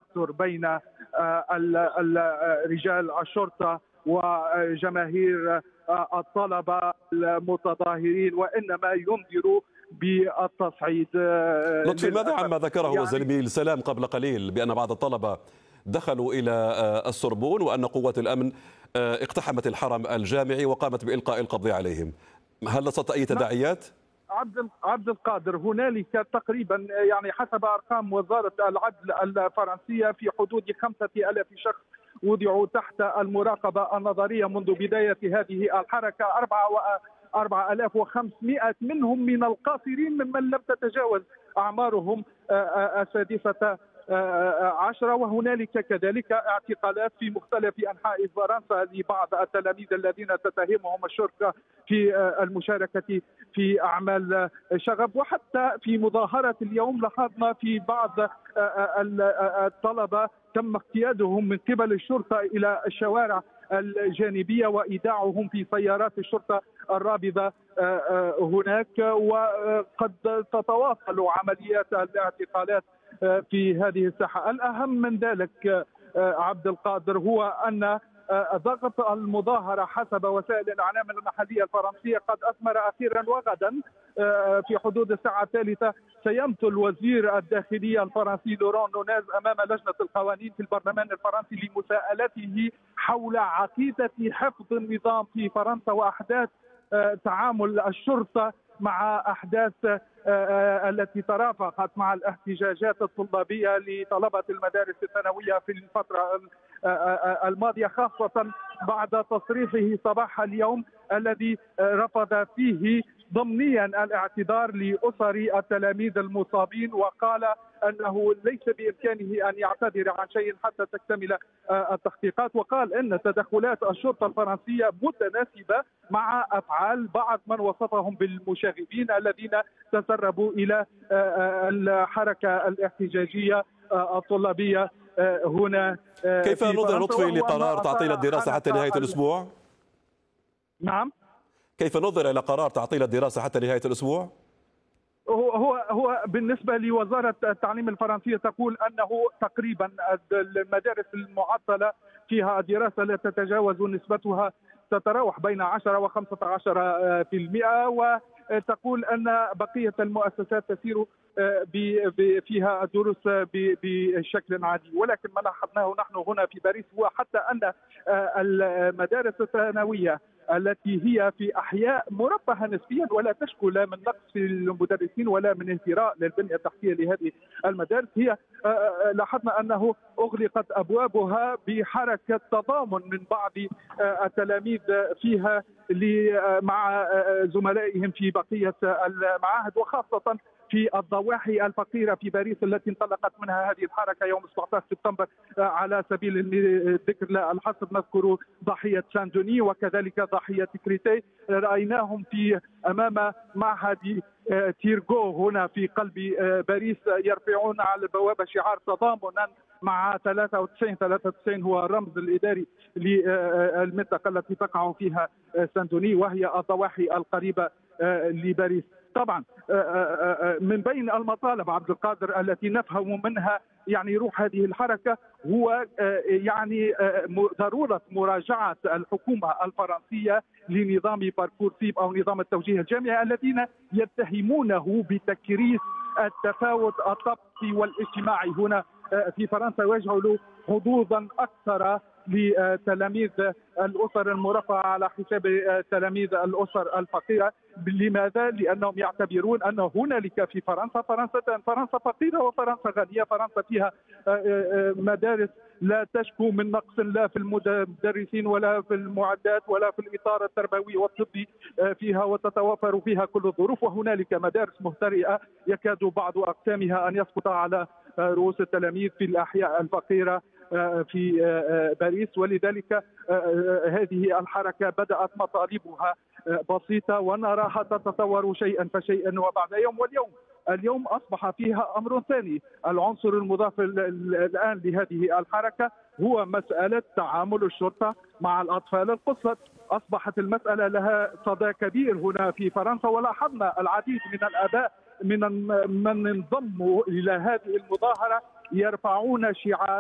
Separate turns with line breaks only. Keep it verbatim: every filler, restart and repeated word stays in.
تكسر بين رجال الشرطة وجماهير الطلبة المتظاهرين، وإنما ينذر بالتصعيد.
لطفي، ماذا عما ذكره يعني زميل سلام قبل قليل بأن بعض الطلبة دخلوا إلى السوربون وأن قوات الأمن اقتحمت الحرم الجامعي وقامت بإلقاء القبض عليهم؟ هل لصت أي تداعيات؟
عبد عبد القادر، هنالك تقريبا يعني حسب أرقام وزارة العدل الفرنسية في حدود خمسة آلاف شخص وضعوا تحت المراقبة النظرية منذ بداية هذه الحركة. أربعة آلاف وخمسمائة منهم من القاصرين ممن لم تتجاوز أعمارهم السادسة عشرة، وهنالك كذلك اعتقالات في مختلف أنحاء فرنسا لبعض التلاميذ الذين تتهمهم الشرطة في المشاركة في أعمال شغب. وحتى في مظاهرة اليوم لاحظنا في بعض الطلبة تم اقتيادهم من قبل الشرطة إلى الشوارع الجانبية وإيداعهم في سيارات الشرطة الرابضة هناك، وقد تتواصل عمليات الاعتقالات في هذه الساحة. الأهم من ذلك عبد القادر هو أن ضغط المظاهرة حسب وسائل الإعلام المحلية الفرنسية قد أثمر أخيرا، وغدا في حدود الساعة الثالثة سيمثل وزير الداخلية الفرنسي لوران نوناز أمام لجنة القوانين في البرلمان الفرنسي لمساءلته حول عقيدة حفظ النظام في فرنسا وأحداث تعامل الشرطة مع أحداث التي ترافقت مع الاحتجاجات الطلابية لطلبة المدارس الثانوية في الفترة الماضية، خاصة بعد تصريحه صباح اليوم الذي رفض فيه ضمنيا الاعتذار لأسر التلاميذ المصابين، وقال أنه ليس بإمكانه أن يعتذر عن شيء حتى تكتمل التحقيقات. وقال أن تدخلات الشرطة الفرنسية متناسبة مع أفعال بعض من وصفهم بالمشاغبين الذين تسربوا إلى الحركة الاحتجاجية الطلابية هنا.
كيف نظر لطفي لقرار تعطيل الدراسة حتى نهاية الأسبوع؟
نعم،
كيف نظر إلى قرار تعطيل الدراسة حتى نهاية الأسبوع؟
هو هو هو بالنسبة لوزارة التعليم الفرنسية تقول أنه تقريبا المدارس المعطلة فيها دراسة لا تتجاوز نسبتها تتراوح بين عشرة وخمسة عشر في المئة، وتقول أن بقية المؤسسات تسير فيها الدروس بشكل عادي. ولكن ما لاحظناه نحن هنا في باريس هو حتى أن المدارس الثانوية التي هي في أحياء مرفهة نسبيا ولا تشكو لا من نقص في المدرسين ولا من اهتراء للبنية التحتية لهذه المدارس، هي لاحظنا أنه أغلقت أبوابها بحركة تضامن من بعض التلاميذ فيها مع زملائهم في بقية المعاهد، وخاصة في الضواحي الفقيرة في باريس التي انطلقت منها هذه الحركة يوم سبعة عشر سبتمبر. على سبيل الذكر لا الحصر نذكر ضحية سان دوني وكذلك ضحية كريتي، رأيناهم في أمام معهد تيرغو هنا في قلب باريس يرفعون على البوابة شعار تضامنا مع ثلاثة وتسعين ثلاثة وتسعين هو الرمز الإداري للمنطقة التي تقع فيها سان دوني وهي الضواحي القريبة لباريس. طبعا من بين المطالب عبد القادر التي نفهم منها يعني روح هذه الحركة هو يعني ضرورة مراجعة الحكومة الفرنسية لنظام باركورسيب أو نظام التوجيه الجامعي الذين يتهمونه بتكريس التفاوت الطبقي والاجتماعي هنا في فرنسا، ويجعل حظوظا أكثر لتلاميذ الأسر المرفهة على حساب تلاميذ الأسر الفقيرة. لماذا؟ لأنهم يعتبرون أن هنالك في فرنسا فرنسا فرنسا فقيرة وفرنسا غنية. فرنسا فيها مدارس لا تشكو من نقص لا في المدرسين ولا في المعدات ولا في الإطار التربوي والطبي فيها، وتتوافر فيها كل الظروف، وهنالك مدارس مهترئة يكاد بعض أقسامها أن يسقط على رؤوس التلاميذ في الأحياء الفقيرة في باريس. ولذلك هذه الحركة بدأت مطالبها بسيطة ونراها تتطور شيئا فشيئا وبعد يوم، واليوم اليوم أصبح فيها أمر ثاني. العنصر المضاف الآن لهذه الحركة هو مسألة تعامل الشرطة مع الأطفال القُصّر. أصبحت المسألة لها صدى كبير هنا في فرنسا، ولاحظنا العديد من الآباء من من انضموا إلى هذه المظاهرة يرفعون شعار